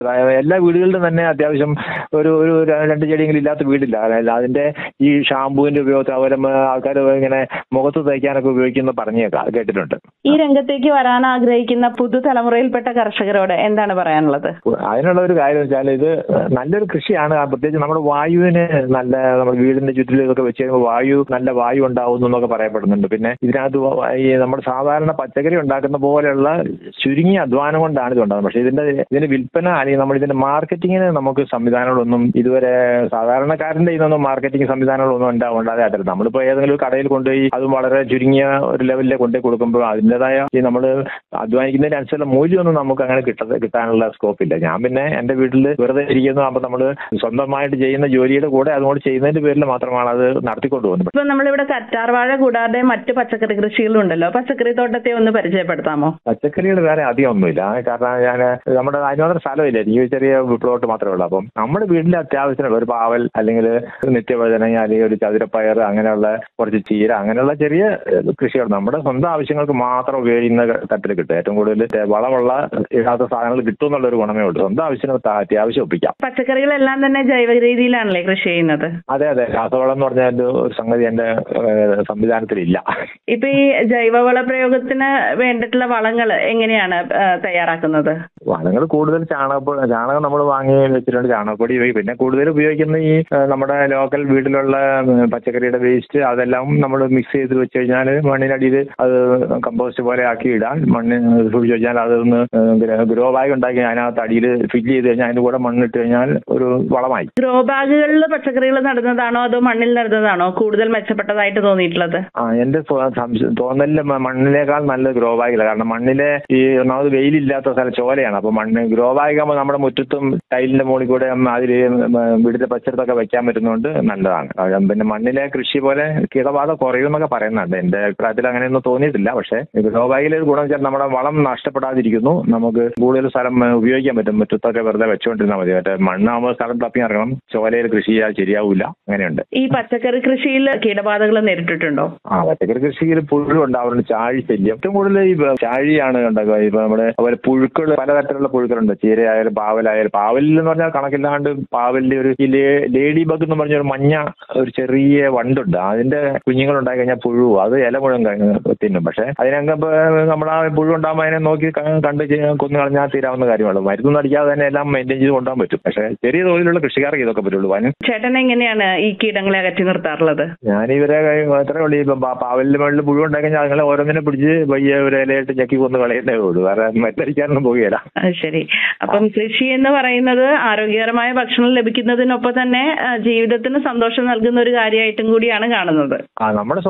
എല്ലാ വീടുകളിലും തന്നെ അത്യാവശ്യം ഒരു ഒരു 2 ചെടിയെങ്കിലും ഇല്ലാത്ത വീടില്ല. അതിന്റെ ഈ ഷാമ്പൂവിന്റെ ഉപയോഗത്തിൽ അതുപോലെ ആൾക്കാർ ഇങ്ങനെ മുഖത്ത് തേക്കാനൊക്കെ ഉപയോഗിക്കുന്ന പറഞ്ഞേക്കാം, കേട്ടിട്ടുണ്ട്. ഈ രംഗത്തേക്ക് വരാൻ ആഗ്രഹിക്കുന്ന പുതുതലമുറയിൽപ്പെട്ട കർഷകരോട് എന്താണ് പറയാനുള്ളത്? അതിനുള്ള ഒരു കാര്യം വെച്ചാൽ ഇത് നല്ലൊരു കൃഷിയാണ്. പ്രത്യേകിച്ച് നമ്മുടെ വായുവിന് നല്ല, നമ്മുടെ വീടിന്റെ ചുറ്റിലും ഇതൊക്കെ വെച്ച് കഴിയുമ്പോൾ നല്ല വായു ഉണ്ടാവുന്നു എന്നൊക്കെ പറയപ്പെടുന്നുണ്ട്. പിന്നെ ഇതിനകത്ത് ഈ നമ്മുടെ സാധാരണ പച്ചക്കറി ഉണ്ടാക്കുന്ന പോലെയുള്ള ചുരുങ്ങിയ അധ്വാനം കൊണ്ടാണ് ഇത് ഉണ്ടാകുന്നത്. പക്ഷേ ഇതിന്റെ വിൽപ്പന അല്ലെങ്കിൽ നമ്മൾ ഇതിന്റെ മാർക്കറ്റിങ്ങിന് നമുക്ക് സംവിധാനങ്ങളൊന്നും ഇതുവരെ സാധാരണക്കാരന്റെ ഇതൊന്നും മാർക്കറ്റിംഗ് സംവിധാനങ്ങളൊന്നും ഉണ്ടാകാതെ നമ്മളിപ്പോൾ ഏതെങ്കിലും ഒരു കടയിൽ കൊണ്ടുപോയി അതും വളരെ ചുരുങ്ങിയ ഒരു ലെവലിലേക്ക് കൊണ്ടുപോയി കൊടുക്കുമ്പോൾ അതിൻ്റെതായ ഈ നമ്മൾ അധ്വാനിക്കുന്നതിനനുസരിച്ചുള്ള മൂല്യമൊന്നും നമുക്ക് അങ്ങനെ കിട്ടാനുള്ള സ്കോപ്പില്ല. ഞാൻ പിന്നെ എന്റെ വീട്ടിൽ വെറുതെ ഇരിക്കുന്നു. അപ്പൊ നമ്മൾ സ്വന്തമായിട്ട് ചെയ്യുന്ന ജോലിയുടെ കൂടെ അതുകൊണ്ട് ചെയ്യുന്നതിന്റെ പേരിൽ മാത്രമാണ് അത് നടത്തിക്കൊണ്ടു പോകുന്നത്. ഇപ്പൊ നമ്മളിവിടെ കറ്റാർവാഴ കൂടാതെ മറ്റ് പച്ചക്കറി കൃഷികളുണ്ടല്ലോ, പച്ചക്കറി തോട്ടത്തെ ഒന്ന് പരിചയപ്പെടുത്താമോ? പച്ചക്കറികൾ വേറെ അധികം ഒന്നുമില്ല. കാരണം നമ്മുടെ അതിനോത്ര സ്ഥലമില്ല, എനിക്ക് ചെറിയ പ്ലോട്ട് മാത്രമേ ഉള്ളൂ. അപ്പം നമ്മുടെ വീട്ടിലെ അത്യാവശ്യത്തിന് ഒരു പാവൽ അല്ലെങ്കിൽ നിത്യവഴുതന അല്ലെങ്കിൽ ഒരു ചതുരപ്പയർ അങ്ങനെയുള്ള കുറച്ച് ചീര അങ്ങനെയുള്ള ചെറിയ കൃഷികൾ നമ്മുടെ സ്വന്തം ആവശ്യങ്ങൾക്ക് മാത്രം ഉപയോഗിക്കുന്ന തട്ടിൽ കിട്ടും. ഏറ്റവും കൂടുതൽ വളമുള്ള ഇടാത്ത സാധനങ്ങൾ കിട്ടും എന്നുള്ളൊരു ഗുണമേ ഉള്ളൂ. സ്വന്തം ആവശ്യത്തിന് അത്യാവശ്യം ഒപ്പിക്കാം. പച്ചക്കറികളെല്ലാം തന്നെ ജൈവ രീതിയിലാണല്ലേ കൃഷി ചെയ്യുന്നത്? അതെ, രാസവളം എന്ന് പറഞ്ഞാൽ ഒരു സംഗതി എന്റെ സംവിധാനത്തിലില്ല. ഇപ്പൊ ഈ ജൈവവള പ്രയോഗത്തിന് വേണ്ടിയിട്ടുള്ള വളങ്ങൾ എങ്ങനെയാണ് തയ്യാറാക്കുന്നത്? വളങ്ങൾ കൂടുതൽ ചാണകം നമ്മൾ വാങ്ങി വെച്ചിട്ടുണ്ട്, ചാണകപ്പൊടി ഉപയോഗിക്കും. പിന്നെ കൂടുതൽ ഉപയോഗിക്കുന്ന ഈ നമ്മുടെ ലോക്കൽ വീട്ടിലുള്ള പച്ചക്കറിയുടെ വേസ്റ്റ് അതെല്ലാം നമ്മൾ മിക്സ് ചെയ്ത് വെച്ച് കഴിഞ്ഞാൽ മണ്ണിനടിയിൽ അത് കമ്പോസ്റ്റ് പോലെ ആക്കി ഇടാൻ മണ്ണ് സൂക്ഷിച്ച് കഴിഞ്ഞാൽ അതൊന്ന് ഗ്രോ ബാഗ് ഉണ്ടാക്കി അതിനകത്ത് അടിയിൽ ഫില്ല് ചെയ്ത് കഴിഞ്ഞാൽ അതിന്റെ കൂടെ മണ്ണിട്ട് കഴിഞ്ഞാൽ ഒരു വളമായി. ഗ്രോ ബാഗുകളിൽ പച്ചക്കറികൾ നടുന്നതാണോ അതോ മണ്ണിൽ നടുന്നതാണോ കൂടുതൽ മെച്ചപ്പെട്ടതായിട്ട് തോന്നിയിട്ടുള്ളത്? എന്റെ തോന്നലില് മണ്ണിനേക്കാൾ നല്ല ഗ്രോ ബാഗില്ല. കാരണം മണ്ണിലെ ഈ ഒന്നാമത് വെയിലില്ലാത്ത സ്ഥലം ചോലയാണ്. അപ്പൊ ഗ്രോ ബാഗ് ആകുമ്പോൾ നമ്മുടെ മുറ്റത്തും ടൈലിന്റെ മുകളിൽ കൂടെ അതിൽ വീടിന്റെ പരിസരത്തൊക്കെ വെക്കാൻ പറ്റുന്നതുകൊണ്ട് നല്ലതാണ്. പിന്നെ മണ്ണിലെ കൃഷി പോലെ കീടബാധ കുറയുമെന്നൊക്കെ പറയുന്നുണ്ട്. എന്റെ അഭിപ്രായത്തിൽ അങ്ങനെയൊന്നും തോന്നിയിട്ടില്ല. പക്ഷേ ഗ്രോ ബാഗിലെ ഒരു ഗുണം വെച്ചാൽ നമ്മുടെ വളം നഷ്ടപ്പെടാതിരിക്കുന്നു. നമുക്ക് കൂടുതൽ സ്ഥലം ഉപയോഗിക്കാൻ പറ്റും. മുറ്റത്തൊക്കെ വെറുതെ വെച്ചുകൊണ്ടിരുന്നാൽ മതി. മറ്റേ മണ്ണാകുമ്പോൾ സ്ഥലം തപ്പി ഇറങ്ങണം, ചോലയിൽ കൃഷി ചെയ്യാൻ ശരിയാവില്ല. അങ്ങനെയുണ്ട്. ഈ പച്ചക്കറി കൃഷിയിൽ കീടബാധകൾ നേരിട്ടിട്ടുണ്ടോ? പച്ചക്കറി കൃഷിയിൽ പുഴു ഉണ്ടാവുന്നുണ്ട്, ചാഴി ശല്യം. ഏറ്റവും കൂടുതൽ ഈ ചാഴിയാണ് ഉണ്ടാക്കുക. ഇപ്പൊ നമ്മുടെ അതുപോലെ പുഴുക്കൾ, പലതരത്തിലുള്ള പുഴുക്കളുണ്ട്. ചീരയായാലും പാവലായാലും. പാവലിൽ എന്ന് പറഞ്ഞാൽ കണക്കില്ലാണ്ട് പാവലിന്റെ ഒരു ലേഡി ബഗ് എന്ന് പറഞ്ഞൊരു മഞ്ഞ ഒരു ചെറിയ വണ്ടുണ്ട്. അതിന്റെ കുഞ്ഞുങ്ങൾ ഉണ്ടായി കഴിഞ്ഞാൽ പുഴു അത് ഇല മുഴുവൻ തിന്നും. പക്ഷെ അതിനൊക്കെ നമ്മൾ ആ പുഴു ഉണ്ടാകുമ്പോൾ അതിനെ നോക്കി കണ്ട് കൊന്നു കളഞ്ഞാൽ തീരാവുന്ന കാര്യമാണ്. മരുന്നൊന്നും അടിക്കാതെ തന്നെ എല്ലാം മെയിൻറ്റെയിൻ ചെയ്ത് കൊണ്ടുപോകാൻ പറ്റും. പക്ഷെ ചെറിയ തോതിലുള്ള കൃഷിക്കാർക്ക് ഇതൊക്കെ പറ്റുള്ളൂ. ചേട്ടൻ എങ്ങനെയാണ് ഈ കീടങ്ങളെ അകറ്റി നിർത്താറുള്ളത്? ഞാനിവരെ എത്ര ഉള്ളൂ ഇപ്പം പാവലിന്റെ മുകളിൽ പുഴു ഉണ്ടായി കഴിഞ്ഞാൽ അതുങ്ങളെ ഓരോന്നിനെ പിടിച്ച് വയ്യ ഒരു ഇലയിട്ട് ഞെക്കി കൊന്ന് കളയുന്നേ ഉള്ളൂ. വേറെ മരുന്നടിക്കാനൊന്നും പോകുകയില്ല. ശരി. അപ്പം കൃഷി എന്ന് പറയുന്നത് ആരോഗ്യകരമായ ഭക്ഷണം ലഭിക്കുന്നതിനൊപ്പം തന്നെ ജീവിതത്തിന് സന്തോഷം നൽകുന്ന ഒരു കാര്യമായിട്ടും കൂടിയാണ് കാണുന്നത്. നമ്മുടെ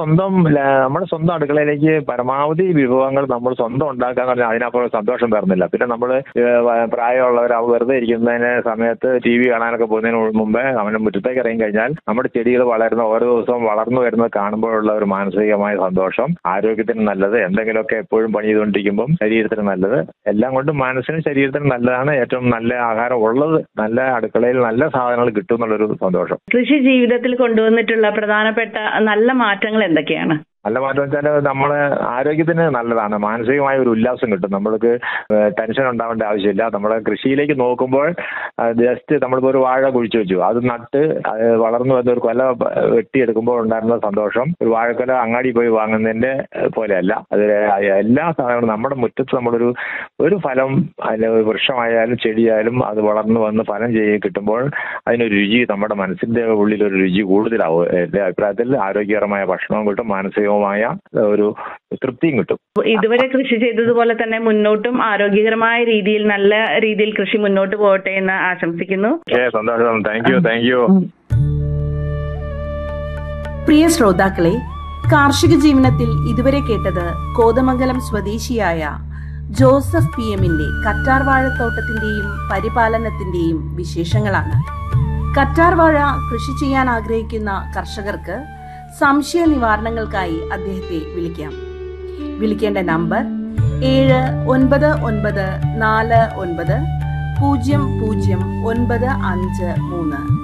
സ്വന്തം അടുക്കളയിലേക്ക് പരമാവധി വിഭവങ്ങൾ നമ്മൾ സ്വന്തം ഉണ്ടാക്കാന്ന് പറഞ്ഞാൽ അതിനപ്പുറം സന്തോഷം വരുന്നില്ല. പിന്നെ നമ്മൾ പ്രായമുള്ളവർ വെറുതെ ഇരിക്കുന്നതിന് സമയത്ത് TV കാണാനൊക്കെ പോകുന്നതിന് മുമ്പേ അവന്റെ മുറ്റത്തേക്ക് ഇറങ്ങി കഴിഞ്ഞാൽ നമ്മുടെ ചെടികൾ വളരുന്ന ഓരോ ദിവസവും വളർന്നു വരുന്നത് കാണുമ്പോഴുള്ള ഒരു മാനസികമായ സന്തോഷം, ആരോഗ്യത്തിന് നല്ലത്, എന്തെങ്കിലുമൊക്കെ എപ്പോഴും പണി ചെയ്തുകൊണ്ടിരിക്കുമ്പം ശരീരത്തിന് നല്ലത്, എല്ലാം കൊണ്ടും മനസ്സിനും ശരീരത്തിനും നല്ലതാണ്. ഏറ്റവും നല്ല ആഹാരം ഉള്ളത്, നല്ല അടുക്കളയിൽ നല്ല സാധനങ്ങൾ കിട്ടും എന്നുള്ളൊരു സന്തോഷം. കൃഷി ജീവിതത്തിൽ കൊണ്ടുവന്നിട്ടുള്ള പ്രധാനപ്പെട്ട നല്ല മാറ്റങ്ങൾ എന്തൊക്കെയാണ്? നല്ല മാറ്റം വെച്ചാൽ നമ്മളെ ആരോഗ്യത്തിന് നല്ലതാണ്. മാനസികമായ ഒരു ഉല്ലാസം കിട്ടും. നമ്മൾക്ക് ടെൻഷൻ ഉണ്ടാവേണ്ട ആവശ്യമില്ല. നമ്മളെ കൃഷിയിലേക്ക് നോക്കുമ്പോൾ ജസ്റ്റ് നമ്മളിപ്പോൾ ഒരു വാഴ കുഴിച്ചു വെച്ചു, അത് നട്ട് വളർന്നു വന്ന ഒരു കൊല വെട്ടിയെടുക്കുമ്പോൾ ഉണ്ടായിരുന്ന സന്തോഷം ഒരു വാഴക്കൊല അങ്ങാടി പോയി വാങ്ങുന്നതിന്റെ പോലെയല്ല. അത് എല്ലാ സാധനങ്ങളും നമ്മുടെ മുറ്റത്ത് ഒരു ഫലം, അതിൽ വൃക്ഷമായാലും ചെടിയായാലും അത് വളർന്നു വന്ന് ഫലം കിട്ടുമ്പോൾ അതിനൊരു രുചി, നമ്മുടെ മനസ്സിന്റെ ഉള്ളിൽ ഒരു രുചി കൂടുതലാവും. എന്റെ അഭിപ്രായത്തിൽ ആരോഗ്യകരമായ ഭക്ഷണവും കിട്ടും, മാനസികവുമായ ഒരു തൃപ്തിയും കിട്ടും. ഇതുവരെ കൃഷി ചെയ്തതുപോലെ തന്നെ മുന്നോട്ടും ആരോഗ്യകരമായ രീതിയിൽ നല്ല രീതിയിൽ കൃഷി മുന്നോട്ട് പോകട്ടെ എന്ന് ആശംസിക്കുന്നു. സന്തോഷം. Thank you. പ്രിയ ശ്രോതാക്കളെ, കാർഷിക ജീവനത്തിൽ ഇതുവരെ കേട്ടത് കോതമംഗലം സ്വദേശിയായ ജോസഫ് PM-ന്റെ കറ്റാർവാഴത്തോട്ടത്തിന്റെയും പരിപാലനത്തിന്റെയും വിശേഷങ്ങളാണ്. കറ്റാർവാഴ കൃഷി ചെയ്യാൻ ആഗ്രഹിക്കുന്ന കർഷകർക്ക് സംശയ നിവാരണങ്ങൾക്കായി അദ്ദേഹത്തെ വിളിക്കാം. വിളിക്കേണ്ട നമ്പർ 7994900953.